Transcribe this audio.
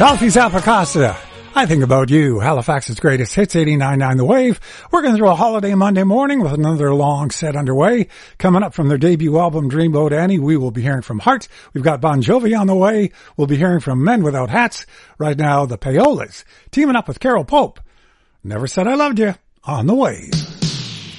Alfie's Apicasta. I think about you. Halifax's greatest hits, 89.9 The Wave. We're going through a holiday Monday morning with another long set underway. Coming up from their debut album, Dreamboat Annie, we will be hearing from Heart. We've got Bon Jovi on the way. We'll be hearing from Men Without Hats. Right now, the Payolas, teaming up with Carol Pope. Never Said I Loved You, on the Wave.